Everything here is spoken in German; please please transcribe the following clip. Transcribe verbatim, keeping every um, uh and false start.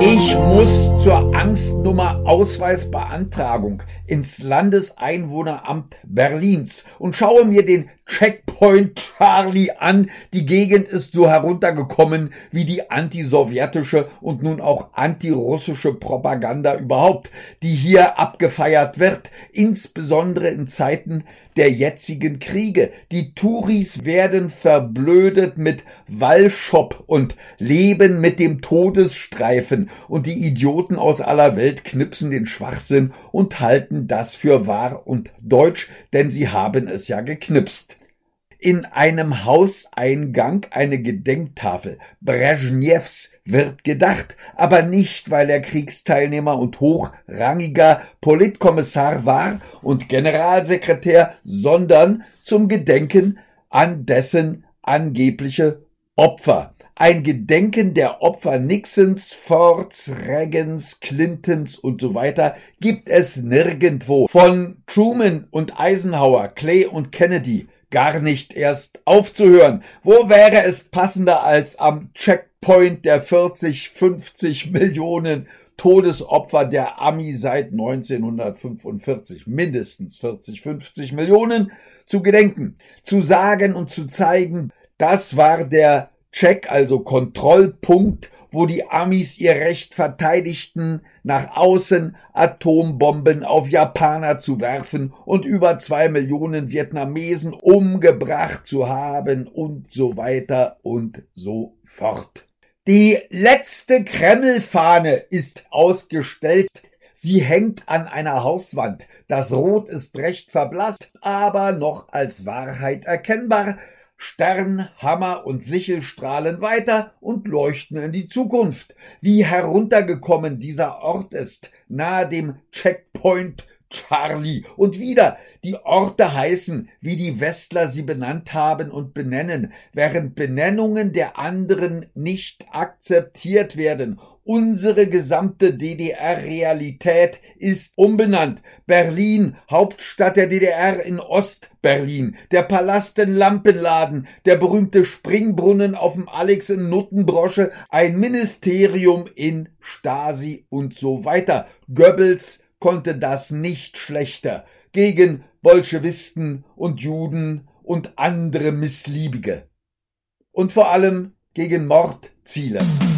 Ich muss zur Angstnummer Ausweisbeantragung ins Landeseinwohneramt Berlins und schaue mir den Checkpoint Charlie an. Die Gegend ist so heruntergekommen wie die antisowjetische und nun auch antirussische Propaganda überhaupt, die hier abgefeiert wird, insbesondere in Zeiten der jetzigen Kriege. Die Touris werden verblödet mit Wallshop und leben mit dem Todesstreifen und die Idioten aus aller Welt knipsen den Schwachsinn und halten das für wahr und deutsch, denn sie haben es ja geknipst. In einem Hauseingang eine Gedenktafel Brezhnevs wird gedacht, aber nicht, weil er Kriegsteilnehmer und hochrangiger Politkommissar war und Generalsekretär, sondern zum Gedenken an dessen angebliche Opfer. Ein Gedenken der Opfer Nixons, Fords, Reagans, Clintons und so weiter gibt es nirgendwo. Von Truman und Eisenhower, Clay und Kennedy gar nicht erst aufzuhören. Wo wäre es passender als am Checkpoint der vierzig, fünfzig Millionen Todesopfer der Ami seit neunzehnhundertfünfundvierzig, mindestens vierzig, fünfzig Millionen, zu gedenken, zu sagen und zu zeigen, das war der Check, also Kontrollpunkt, wo die Amis ihr Recht verteidigten, nach außen Atombomben auf Japaner zu werfen und über zwei Millionen Vietnamesen umgebracht zu haben und so weiter und so fort. Die letzte Kreml-Fahne ist ausgestellt. Sie hängt an einer Hauswand. Das Rot ist recht verblasst, aber noch als Wahrheit erkennbar. Stern, Hammer und Sichel strahlen weiter und leuchten in die Zukunft. Wie heruntergekommen dieser Ort ist, nahe dem Checkpoint Charlie. Und wieder, die Orte heißen, wie die Westler sie benannt haben und benennen, während Benennungen der anderen nicht akzeptiert werden. Unsere gesamte D D R-Realität ist umbenannt. Berlin, Hauptstadt der D D R in Ostberlin. Der Palast in Lampenladen, der berühmte Springbrunnen auf dem Alex in Nuttenbrosche, ein Ministerium in Stasi und so weiter. Goebbels konnte das nicht schlechter. Gegen Bolschewisten und Juden und andere Missliebige. Und vor allem gegen Mordziele.